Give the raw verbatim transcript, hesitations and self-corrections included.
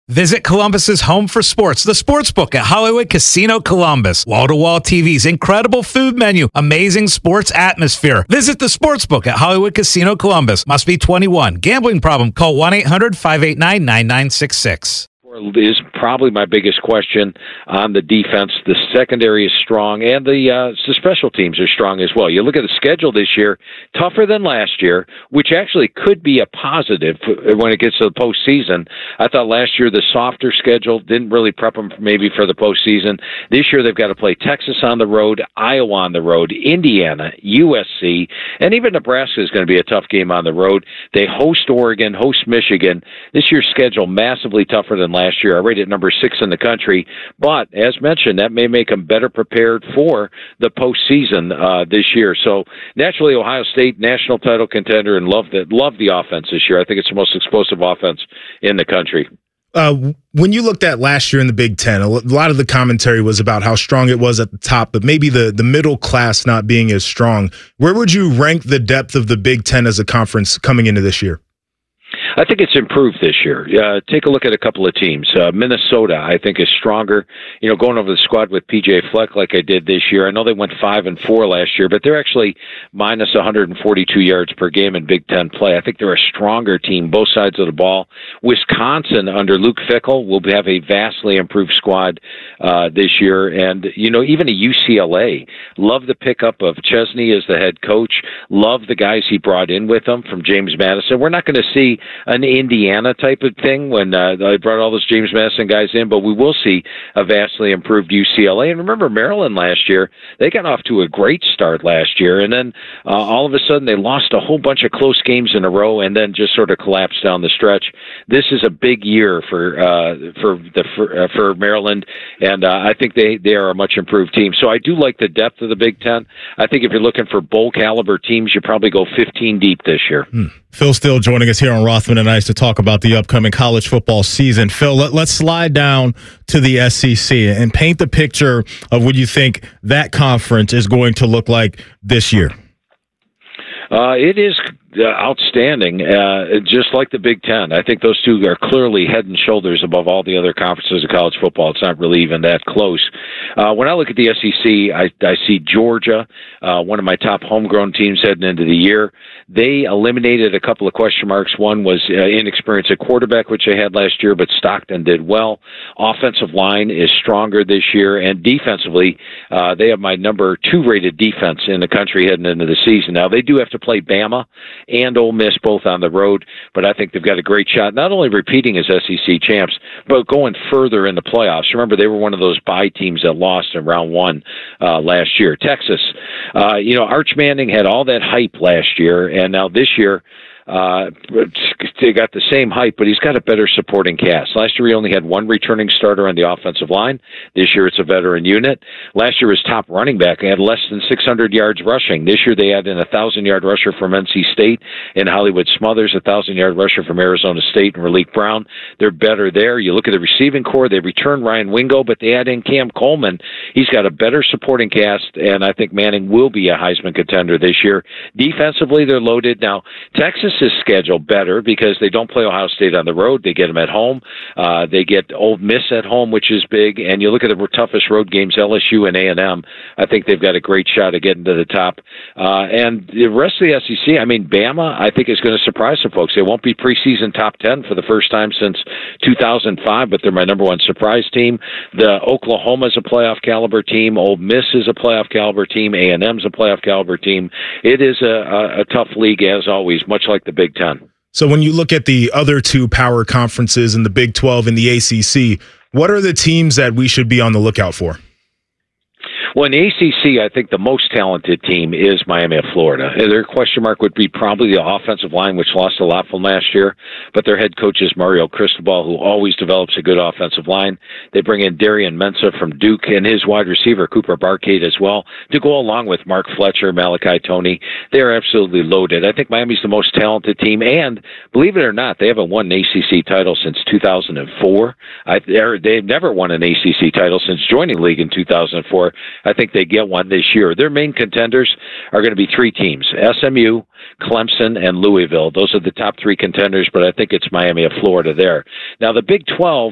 Visit Columbus's home for sports, the Sportsbook at Hollywood Casino Columbus. Wall-to-wall T Vs, incredible food menu, amazing sports atmosphere. Visit the Sportsbook at Hollywood Casino Columbus. Must be twenty-one. Gambling problem? Call one eight hundred five eight nine nine nine six six. Is probably my biggest question on the defense. The secondary is strong, and the, uh, the special teams are strong as well. You look at the schedule this year, tougher than last year, which actually could be a positive when it gets to the postseason. I thought last year the softer schedule didn't really prep them maybe for the postseason. This year they've got to play Texas on the road, Iowa on the road, Indiana, U S C, and even Nebraska is going to be a tough game on the road. They host Oregon, host Michigan. This year's schedule massively tougher than last year. I rate it number six in the country, but as mentioned, that may make them better prepared for the postseason uh, this year. So naturally, Ohio State, national title contender, and love the love the offense this year. I think it's the most explosive offense in the country. Uh, when you looked at last year in the Big Ten, a lot of the commentary was about how strong it was at the top, but maybe the, the middle class not being as strong. Where would you rank the depth of the Big Ten as a conference coming into this year? I think it's improved this year. Uh, take a look at a couple of teams. Uh, Minnesota, I think, is stronger. You know, going over the squad with P J Fleck like I did this year. I know they went five and four last year, but they're actually minus one hundred forty-two yards per game in Big Ten play. I think they're a stronger team, both sides of the ball. Wisconsin under Luke Fickell will have a vastly improved squad uh, this year, and you know, even a U C L A. Love the pickup of Chesney as the head coach. Love the guys he brought in with him from James Madison. We're not going to see an Indiana type of thing when uh, I brought all those James Madison guys in, but we will see a vastly improved U C L A. And remember, Maryland last year, they got off to a great start last year, and then uh, all of a sudden they lost a whole bunch of close games in a row and then just sort of collapsed down the stretch. This is a big year for uh, for the for, uh, for Maryland, and uh, I think they, they are a much improved team. So I do like the depth of the Big Ten. I think if you're looking for bowl caliber teams, you probably go fifteen deep this year. Hmm. Phil Steele joining us here on Rothman and Ice to talk about the upcoming college football season. Phil, let, let's slide down to the S E C and paint the picture of what you think that conference is going to look like this year. Uh, it is uh, outstanding, uh, just like the Big Ten. I think those two are clearly head and shoulders above all the other conferences of college football. It's not really even that close. Uh, when I look at the S E C, I, I see Georgia, uh, one of my top homegrown teams heading into the year. They eliminated a couple of question marks. One was uh, inexperience at quarterback, which they had last year, but Stockton did well. Offensive line is stronger this year, and defensively, uh, they have my number two rated defense in the country heading into the season. Now, they do have to play Bama and Ole Miss both on the road, but I think they've got a great shot, not only repeating as S E C champs, but going further in the playoffs. Remember, they were one of those bye teams that lost in round one uh, last year. Texas, uh, you know, Arch Manning had all that hype last year, and now this year, Uh, they got the same hype, but he's got a better supporting cast. Last year, he only had one returning starter on the offensive line. This year, it's a veteran unit. Last year, his top running back had less than six hundred yards rushing. This year, they added in a one thousand-yard rusher from N C State and Hollywood Smothers, a one thousand-yard rusher from Arizona State and Raleek Brown. They're better there. You look at the receiving core, they return Ryan Wingo, but they add in Cam Coleman. He's got a better supporting cast, and I think Manning will be a Heisman contender this year. Defensively, they're loaded. Now, Texas is scheduled better because they don't play Ohio State on the road. They get them at home. Uh, they get Ole Miss at home, which is big. And you look at the toughest road games, L S U and A and M. I think they've got a great shot at getting to the top. Uh, and the rest of the S E C, I mean, Bama, I think is going to surprise some folks. They won't be preseason top ten for the first time since two thousand five, but they're my number one surprise team. The Oklahoma is a playoff caliber team. Ole Miss is a playoff caliber team. A and M is a playoff caliber team. It is a, a, a tough league, as always, much like the Big Ten. So when you look at the other two power conferences in the Big twelve and the A C C, what are the teams that we should be on the lookout for? Well, in the A C C, I think the most talented team is Miami of Florida. Their question mark would be probably the offensive line, which lost a lot from last year, but their head coach is Mario Cristobal, who always develops a good offensive line. They bring in Darian Mensah from Duke and his wide receiver, Cooper Barcade, as well, to go along with Mark Fletcher, Malachi Toney. They're absolutely loaded. I think Miami's the most talented team, and believe it or not, they haven't won an A C C title since two thousand four. I, they've never won an A C C title since joining the league in two thousand four. I think they get one this year. Their main contenders are going to be three teams: S M U, Clemson, and Louisville. Those are the top three contenders, but I think it's Miami of Florida there. Now, the Big twelve,